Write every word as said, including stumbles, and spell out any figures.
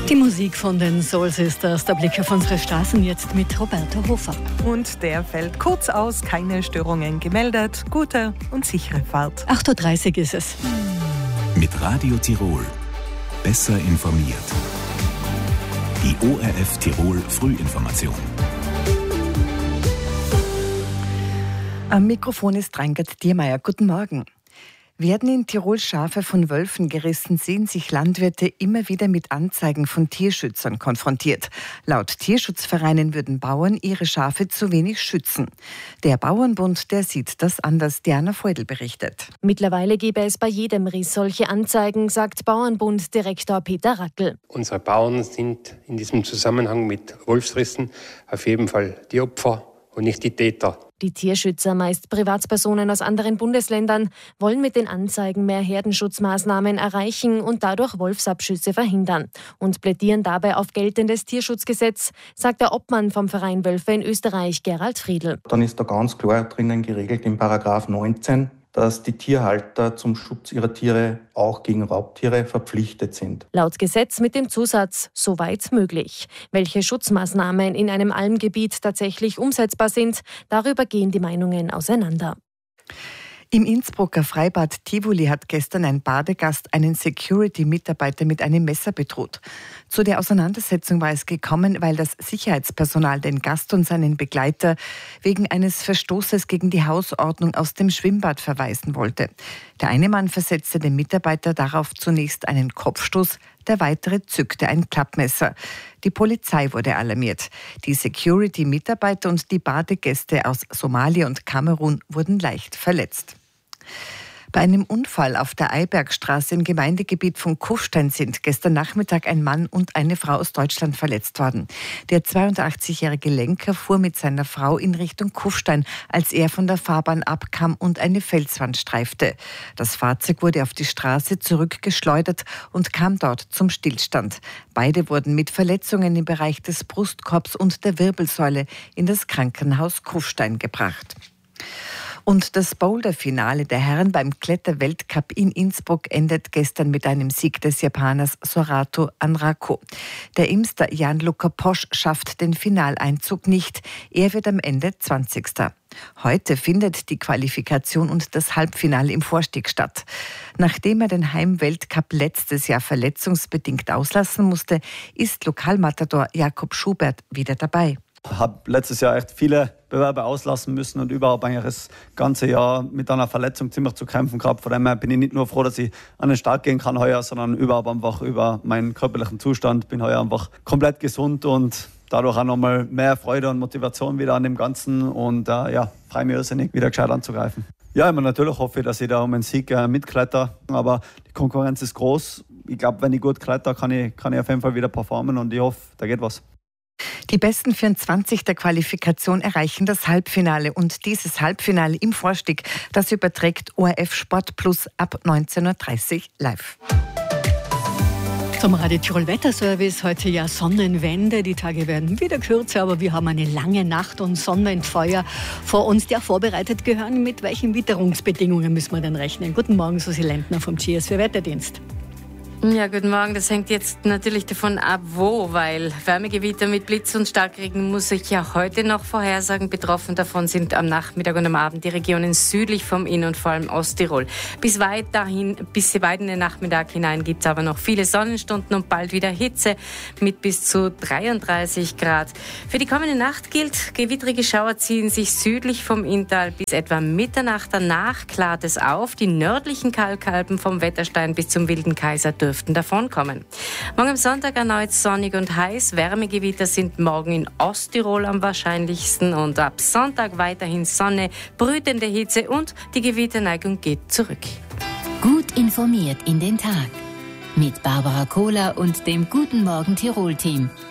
Die Musik von den Soul Sisters, der Blick auf unsere Straßen jetzt mit Roberto Hofer. Und der fällt kurz aus, keine Störungen gemeldet, gute und sichere Fahrt. acht Uhr dreißig ist es. Mit Radio Tirol. Besser informiert. Die O R F Tirol Frühinformation. Am Mikrofon ist Reingert Diermeier. Guten Morgen. Werden in Tirol Schafe von Wölfen gerissen, sehen sich Landwirte immer wieder mit Anzeigen von Tierschützern konfrontiert. Laut Tierschutzvereinen würden Bauern ihre Schafe zu wenig schützen. Der Bauernbund, der sieht das anders. Diana Feudel berichtet. Mittlerweile gebe es bei jedem Riss solche Anzeigen, sagt Bauernbunddirektor Peter Rackel. Unsere Bauern sind in diesem Zusammenhang mit Wolfsrissen auf jeden Fall die Opfer und nicht die Täter. Die Tierschützer, meist Privatpersonen aus anderen Bundesländern, wollen mit den Anzeigen mehr Herdenschutzmaßnahmen erreichen und dadurch Wolfsabschüsse verhindern und plädieren dabei auf geltendes Tierschutzgesetz, sagt der Obmann vom Verein Wölfe in Österreich, Gerald Friedl. Dann ist da ganz klar drinnen geregelt in Paragraph neunzehn, dass die Tierhalter zum Schutz ihrer Tiere auch gegen Raubtiere verpflichtet sind. Laut Gesetz mit dem Zusatz soweit möglich. Welche Schutzmaßnahmen in einem Almgebiet tatsächlich umsetzbar sind, darüber gehen die Meinungen auseinander. Im Innsbrucker Freibad Tivoli hat gestern ein Badegast einen Security-Mitarbeiter mit einem Messer bedroht. Zu der Auseinandersetzung war es gekommen, weil das Sicherheitspersonal den Gast und seinen Begleiter wegen eines Verstoßes gegen die Hausordnung aus dem Schwimmbad verweisen wollte. Der eine Mann versetzte dem Mitarbeiter darauf zunächst einen Kopfstoß, der weitere zückte ein Klappmesser. Die Polizei wurde alarmiert. Die Security-Mitarbeiter und die Badegäste aus Somalia und Kamerun wurden leicht verletzt. Bei einem Unfall auf der Eibergstraße im Gemeindegebiet von Kufstein sind gestern Nachmittag ein Mann und eine Frau aus Deutschland verletzt worden. Der zweiundachtzigjährige Lenker fuhr mit seiner Frau in Richtung Kufstein, als er von der Fahrbahn abkam und eine Felswand streifte. Das Fahrzeug wurde auf die Straße zurückgeschleudert und kam dort zum Stillstand. Beide wurden mit Verletzungen im Bereich des Brustkorbs und der Wirbelsäule in das Krankenhaus Kufstein gebracht. Und das Boulder-Finale der Herren beim Kletterweltcup in Innsbruck endet gestern mit einem Sieg des Japaners Sorato Anrako. Der Imster Gianluca Posch schafft den Finaleinzug nicht. Er wird am Ende zwanzigster Heute findet die Qualifikation und das Halbfinale im Vorstieg statt. Nachdem er den Heimweltcup letztes Jahr verletzungsbedingt auslassen musste, ist Lokalmatador Jakob Schubert wieder dabei. Ich habe letztes Jahr echt viele Bewerber auslassen müssen und überhaupt eigentlich das ganze Jahr mit einer Verletzung ziemlich zu kämpfen gehabt. Von dem her bin ich nicht nur froh, dass ich an den Start gehen kann heuer, sondern überhaupt einfach über meinen körperlichen Zustand. Bin heuer einfach komplett gesund und dadurch auch nochmal mehr Freude und Motivation wieder an dem Ganzen und äh, ja, freue mich irrsinnig, wieder gescheit anzugreifen. Ja, ich natürlich hoffe ich, dass ich da um einen Sieg äh, mitkletter, aber die Konkurrenz ist groß. Ich glaube, wenn ich gut kletter, kann ich, kann ich auf jeden Fall wieder performen und ich hoffe, da geht was. Die besten vierundzwanzig der Qualifikation erreichen das Halbfinale und dieses Halbfinale im Vorstieg, das überträgt O R F Sport Plus ab neunzehn Uhr dreißig live. Zum Radio Tirol Wetterservice heute ja Sonnenwende. Die Tage werden wieder kürzer, aber wir haben eine lange Nacht und Sonnenfeuer vor uns, die auch vorbereitet gehören. Mit welchen Witterungsbedingungen müssen wir denn rechnen? Guten Morgen, Susi Lentner vom G S für Wetterdienst. Ja, guten Morgen. Das hängt jetzt natürlich davon ab, wo, weil Wärmegewitter mit Blitz und Starkregen muss ich ja heute noch vorhersagen. Betroffen davon sind am Nachmittag und am Abend die Regionen südlich vom Inn und vor allem Osttirol. Bis weit dahin, bis weit in den Nachmittag hinein gibt es aber noch viele Sonnenstunden und bald wieder Hitze mit bis zu dreiunddreißig Grad. Für die kommende Nacht gilt, gewittrige Schauer ziehen sich südlich vom Inntal bis etwa Mitternacht. Danach klart es auf. Die nördlichen Kalkalpen vom Wetterstein bis zum Wilden Kaiser dürften davonkommen. Morgen am Sonntag erneut sonnig und heiß. Wärmegewitter sind morgen in Osttirol am wahrscheinlichsten und ab Sonntag weiterhin Sonne, brütende Hitze und die Gewitterneigung geht zurück. Gut informiert in den Tag mit Barbara Kohler und dem Guten Morgen Tirol Team.